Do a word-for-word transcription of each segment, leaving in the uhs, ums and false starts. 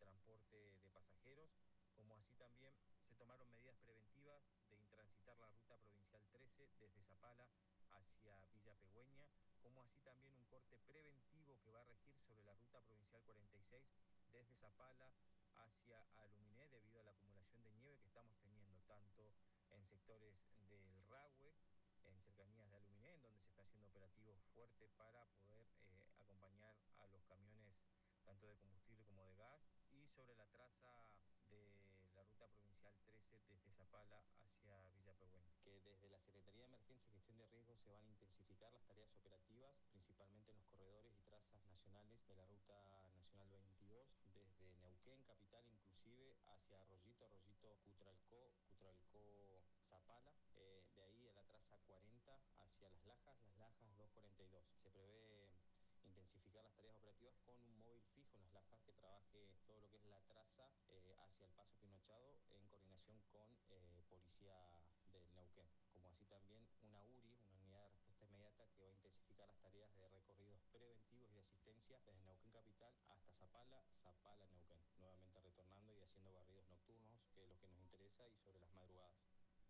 transporte de pasajeros, como así también se tomaron medidas preventivas de intransitar la ruta provincial trece desde Zapala hacia Villa Pegüeña, como así también un corte preventivo que va a regir sobre la ruta provincial cuarenta y seis desde Zapala hacia Aluminé, debido a la acumulación de nieve que estamos teniendo tanto en sectores del Rahue, en cercanías de Aluminé, en donde se está haciendo operativo fuerte para poder eh, acompañar a los camiones tanto de combustible como de gas, y sobre la traza de la ruta provincial trece desde Zapala hacia Villa Pegüeña. Que desde la Secretaría de Emergencia y Gestión de Riesgos se van a intensificar las tareas operativas, principalmente en los corredores y trazas nacionales de la ruta nacional veintidós, desde Neuquén, capital, inclusive hacia Arroyito, Arroyito, Cutralcó, Cutralcó, Zapala, eh, de ahí a la traza cuarenta hacia Las Lajas, Las Lajas doscientos cuarenta y dos. Se prevé intensificar las tareas operativas con un móvil fijo en Las Lajas que trabaje todo lo que es la traza eh, hacia el Paso Pinochado en coordinación con eh, Policía del Neuquén, como así también una U R I, una unidad de respuesta inmediata, que va a intensificar las tareas de recorridos preventivos y de asistencia desde Neuquén capital hasta Zapala, Zapala, Neuquén, nuevamente retornando y haciendo barridos nocturnos, que es lo que nos interesa, y sobre las madrugadas.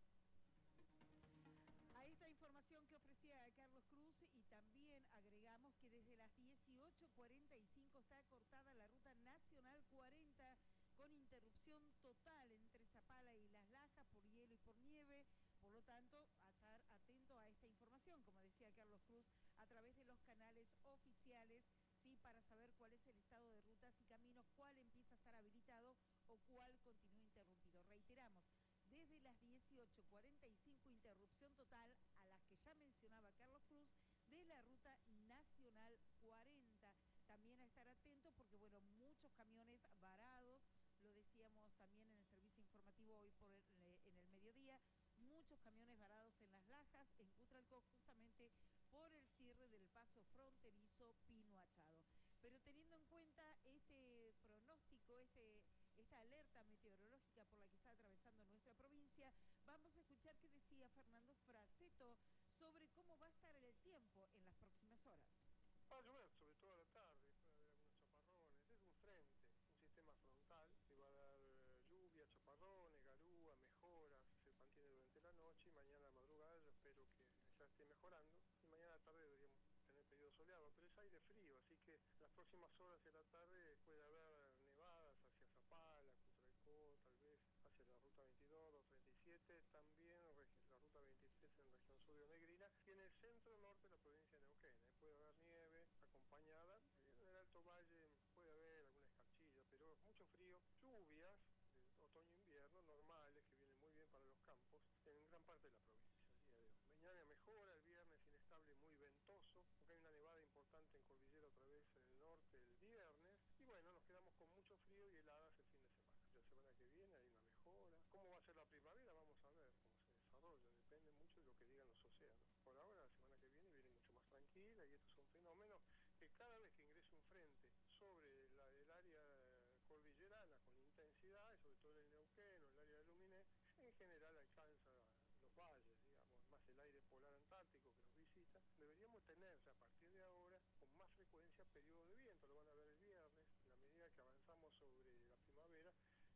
A esta información que ofrecía Carlos Cruz, y también agregamos que desde las dieciocho cuarenta y cinco está cortada la ruta nacional cuarenta con interrupción total entre Zapala y Las Lajas por hielo y por nieve. Por lo tanto, a estar atento a esta información, como decía Carlos Cruz, a través de los canales oficiales, sí, para saber cuál es el estado de rutas y caminos, cuál empieza a estar habilitado o cuál continúa interrumpido. Reiteramos, desde las dieciocho cuarenta y cinco interrupción total, a las que ya mencionaba Carlos Cruz, de la ruta nacional cuarenta. También a estar atentos porque, bueno, muchos camiones varados, lo decíamos también en el servicio informativo hoy por el, en el mediodía, muchos camiones varados en Las Lajas, en Cutralcó, justamente por el cierre del paso fronterizo Pino Achado. Pero teniendo en cuenta este pronóstico, este... esta alerta meteorológica por la que está atravesando nuestra provincia, vamos a escuchar qué decía Fernando Fraceto sobre cómo va a estar el tiempo en las próximas horas. Va a llover sobre todo a la tarde, puede haber algunos chaparrones, es un frente, un sistema frontal que va a dar lluvia, chaparrones, garúa, mejoras, se mantiene durante la noche, y mañana a la madrugada yo espero que ya esté mejorando, y mañana a la tarde deberíamos tener periodo soleado, pero es aire frío, así que las próximas horas de la tarde puede haber nevadas hacia Zapala, Cutralcó, tal vez hacia la ruta veintidós, doscientos treinta y siete, también la ruta veintitrés en región sur de Negrina, y en el centro norte de la provincia de Neuquén, ¿eh? Puede haber nieve acompañada, en el Alto Valle puede haber alguna escarchilla, pero mucho frío, lluvias de otoño-invierno normales que vienen muy bien para los campos en gran parte de la provincia. Mañana mejora, el viernes inestable, muy ventoso, porque hay una nevada importante en Cordillera otra vez en el norte el viernes, y bueno, nos quedamos con mucho frío y heladas el fin de semana. La semana que viene hay una mejora. ¿Cómo va a ser la primavera? Vamos a ver cómo se desarrolla, depende mucho de lo que digan los océanos. Por ahora, la semana que viene viene mucho más tranquila, y estos son fenómenos que cada vez que ingrese un frente sobre la, el área cordillerana con intensidad, sobre todo en el Neuquén o el área de Aluminé, en general alcanza los valles, digamos, más el aire polar antártico que nos visita, deberíamos tener a partir de ahora con más frecuencia periodos de viento, lo van a ver el viernes, en la medida que avanzamos sobre la primavera.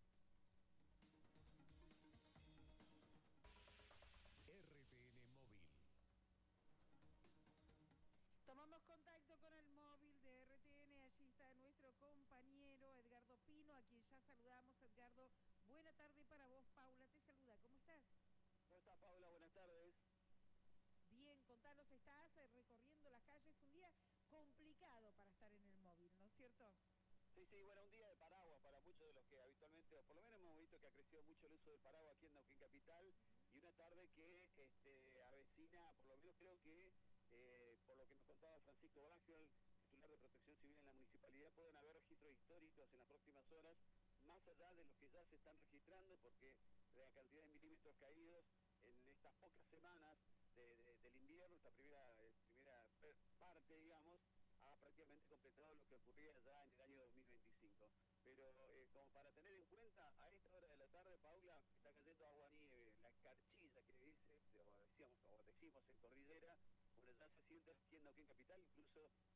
R T N Móvil. Tomamos contacto con el móvil de R T N, allí está nuestro compañero Edgardo Pino, a quien ya saludamos. Edgardo, buena tarde para vos, Paula te saluda, ¿cómo estás? ¿Cómo estás, Paula? Buenas tardes. Bien, contanos, estás recorriendo las calles, un día complicado para estar en el móvil, ¿no es cierto? Sí, sí, bueno, un día de paraguas para muchos de los que habitualmente, o por lo menos hemos visto que ha crecido mucho el uso del paraguas aquí en Neuquén Capital, y una tarde que este, avecina, por lo menos creo que, eh, por lo que nos contaba Francisco Bangio, el titular de Protección Civil en la municipalidad, pueden haber registros históricos en las próximas horas, más allá de los que ya se están registrando, porque de la cantidad de milímetros caídos en estas pocas semanas de, de, del invierno, esta primera, primera parte, digamos, ha prácticamente completado lo que ocurría ya en el año dos mil veinticinco. Pero eh, como para tener en cuenta, a esta hora de la tarde, Paula, está cayendo agua nieve, la escarchilla que dice, o decíamos, o decimos en Cordillera, bueno, ya se siente aquí en Neuquén Capital, incluso